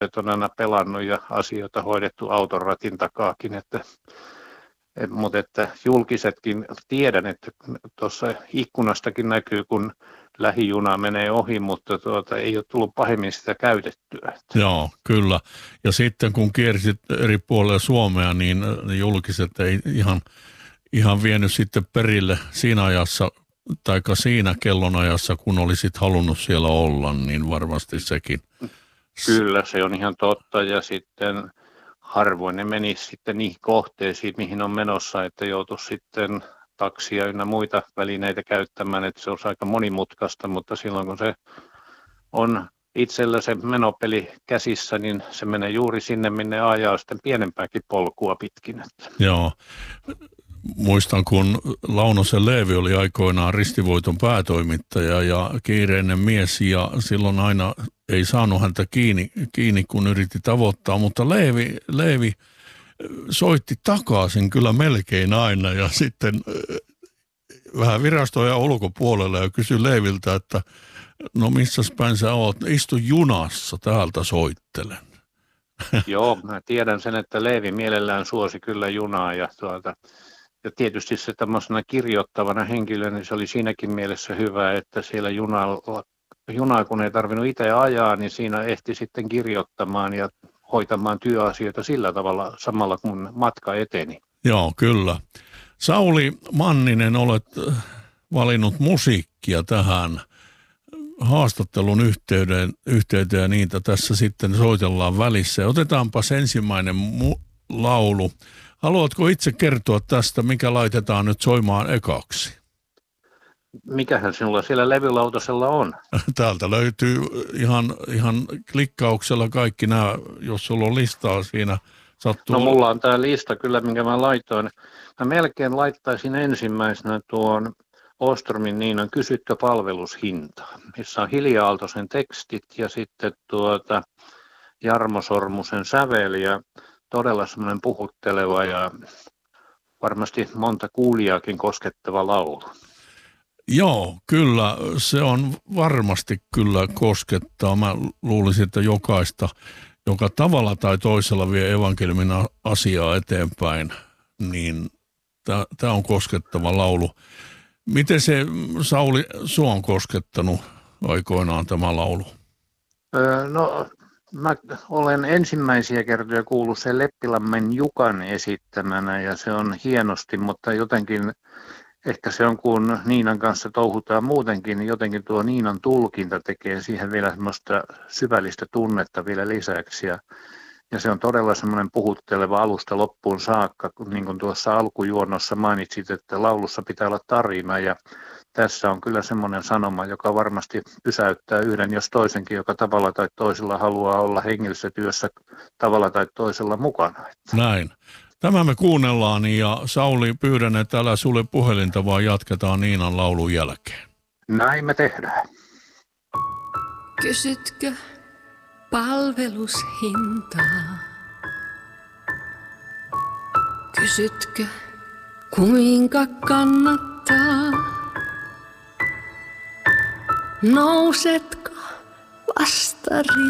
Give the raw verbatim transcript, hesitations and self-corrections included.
on aina pelannut ja asioita hoidettu auton ratin takaakin, että, et, mutta että julkisetkin tiedän, että tuossa ikkunastakin näkyy, kun lähijuna menee ohi, mutta tuota, ei ole tullut pahemmin sitä käytettyä. Joo, kyllä. Ja sitten kun kiersit eri puolilla Suomea, niin julkiset ei ihan, ihan vienyt sitten perille siinä ajassa, taikka siinä kellonajassa, kun olisit halunnut siellä olla, niin varmasti sekin. Kyllä, se on ihan totta, ja sitten harvoin ne menisi sitten niihin kohteisiin, mihin on menossa, että joutuisi sitten taksia ynnä muita välineitä käyttämään, että se on aika monimutkaista, mutta silloin kun se on itsellä se menopeli käsissä, niin se menee juuri sinne, minne ajaa sitten pienempääkin polkua pitkin. Joo. Muistan, kun Launosen Leevi oli aikoinaan Ristivoiton päätoimittaja ja kiireinen mies, ja silloin aina ei saanut häntä kiinni, kiinni kun yritti tavoittaa, mutta Leevi, Leevi soitti takaisin kyllä melkein aina, ja sitten vähän virastoja ulkopuolella ja kysyi Leeviltä, että no missäs päin sä oot, istu junassa, täältä soittelen. Joo, mä tiedän sen, että Leevi mielellään suosi kyllä junaa, ja tuota, ja tietysti se tämmöisenä kirjoittavana henkilönä, niin se oli siinäkin mielessä hyvä, että siellä junalla, junaa kun ei tarvinnut itse ajaa, niin siinä ehti sitten kirjoittamaan ja hoitamaan työasioita sillä tavalla samalla kun matka eteni. Joo, kyllä. Sauli Manninen, olet valinnut musiikkia tähän haastattelun yhteyteen, yhteyteen ja niitä tässä sitten soitellaan välissä. Otetaanpas ensimmäinen mu- laulu. Haluatko itse kertoa tästä, mikä laitetaan nyt soimaan ekaksi? Mikähän sinulla siellä levylautasella on? Täältä löytyy ihan, ihan klikkauksella kaikki nämä, jos sulla on listaa siinä. Sattuu. No mulla on tämä lista kyllä, minkä mä laitoin. Mä melkein laittaisin ensimmäisenä tuon Åströmin Niinan Kysytkö palvelushintaa, missä on Hilja Aaltosen tekstit ja sitten tuota Jarmo Sormusen sävel ja todella semmoinen puhutteleva ja varmasti monta kuulijaakin koskettava laulu. Joo, kyllä. Se on varmasti kyllä koskettaa. Mä luulisin, että jokaista, joka tavalla tai toisella vie evankeliumin asiaa eteenpäin, niin tämä on koskettava laulu. Miten se, Sauli, sua on koskettanut aikoinaan tämä laulu? Öö, no, mä olen ensimmäisiä kertoja kuullut sen Leppilammen Jukan esittämänä ja se on hienosti, mutta jotenkin ehkä se on, kun Niinan kanssa touhutaan muutenkin, niin jotenkin tuo Niinan tulkinta tekee siihen vielä semmoista syvällistä tunnetta vielä lisäksi. Ja, ja se on todella semmoinen puhutteleva alusta loppuun saakka, niin kuin tuossa alkujuonnossa mainitsit, että laulussa pitää olla tarina. Ja tässä on kyllä semmoinen sanoma, joka varmasti pysäyttää yhden, jos toisenkin, joka tavalla tai toisella haluaa olla hengellisessä työssä tavalla tai toisella mukana. Näin. Tämä me kuunnellaan ja Sauli, pyydän, että älä sulle puhelinta, vaan jatketaan Niinan laulun jälkeen. Näin me tehdään. Kysytkö palvelushintaa? Kysytkö kuinka kannattaa? Nousetko vastari?